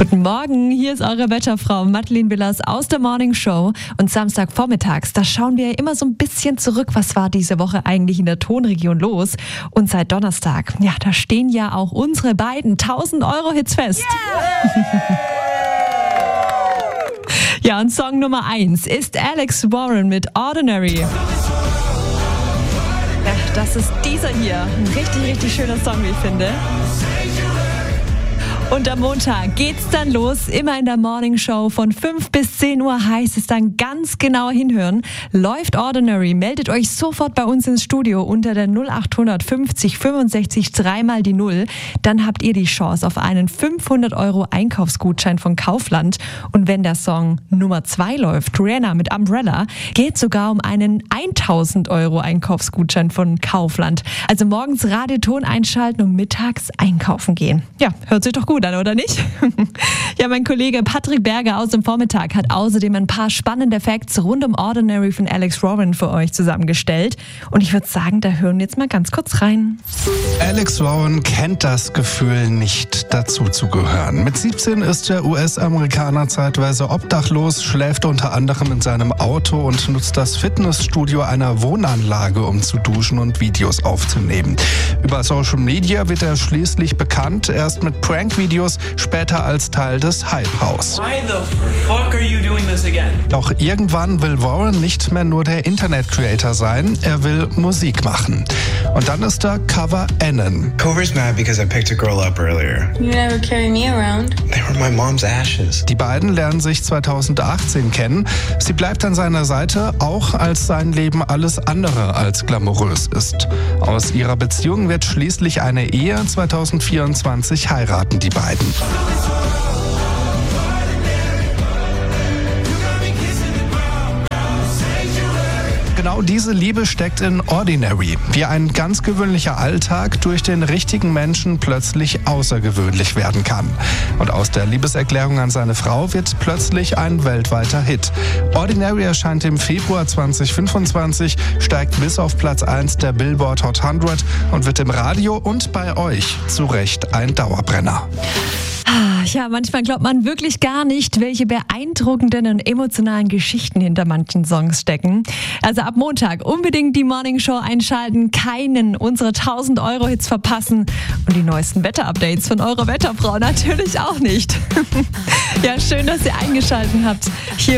Guten Morgen, hier ist eure Wetterfrau Madeleine Willers aus der Morning Show. Und Samstagvormittags, da schauen wir immer so ein bisschen zurück, was war diese Woche eigentlich in der Tonregion los. Und seit Donnerstag, ja, da stehen ja auch unsere beiden 1000-Euro-Hits fest. Yeah! Ja, und Song Nummer 1 ist Alex Warren mit Ordinary. Ja, das ist dieser hier. Ein richtig, richtig schöner Song, wie ich finde. Und am Montag geht's dann los, immer in der Morning Show von 5 bis 10 Uhr heißt es dann ganz genau hinhören. Läuft Ordinary, meldet euch sofort bei uns ins Studio unter der 0800 50 65 3 mal die 0. Dann habt ihr die Chance auf einen 500 Euro Einkaufsgutschein von Kaufland. Und wenn der Song Nummer 2 läuft, Rihanna mit Umbrella, geht sogar um einen 1000 Euro Einkaufsgutschein von Kaufland. Also morgens Radioton einschalten und mittags einkaufen gehen. Ja, hört sich doch gut an, oder nicht? Ja, mein Kollege Patrick Berger aus dem Vormittag hat außerdem ein paar spannende Facts rund um Ordinary von Alex Warren für euch zusammengestellt. Und ich würde sagen, da hören wir jetzt mal ganz kurz rein. Alex Warren kennt das Gefühl, nicht dazuzugehören. Mit 17 ist der US-Amerikaner zeitweise obdachlos, schläft unter anderem in seinem Auto und nutzt das Fitnessstudio einer Wohnanlage, um zu duschen und Videos aufzunehmen. Über Social Media wird er schließlich bekannt, erst mit Prank-Videos, später als Teil des Hype-Haus. Doch irgendwann will Warren nicht mehr nur der Internet-Creator sein, er will Musik machen. Und dann ist da Cover Annan. Cover's mad because I picked a girl up earlier. You never carry me around. They were my mom's ashes. Die beiden lernen sich 2018 kennen. Sie bleibt an seiner Seite, auch als sein Leben alles andere als glamourös ist. Aus ihrer Beziehung wird schließlich eine Ehe. 2024 heiraten die beiden. Genau diese Liebe steckt in Ordinary, wie ein ganz gewöhnlicher Alltag durch den richtigen Menschen plötzlich außergewöhnlich werden kann. Und aus der Liebeserklärung an seine Frau wird plötzlich ein weltweiter Hit. Ordinary erscheint im Februar 2025, steigt bis auf Platz 1 der Billboard Hot 100 und wird im Radio und bei euch zu Recht ein Dauerbrenner. Ja, manchmal glaubt man wirklich gar nicht, welche beeindruckenden und emotionalen Geschichten hinter manchen Songs stecken. Also ab Montag unbedingt die Morning Show einschalten, keinen unserer 1000 Euro Hits verpassen und die neuesten Wetterupdates von eurer Wetterfrau natürlich auch nicht. Ja, schön, dass ihr eingeschaltet habt. Hier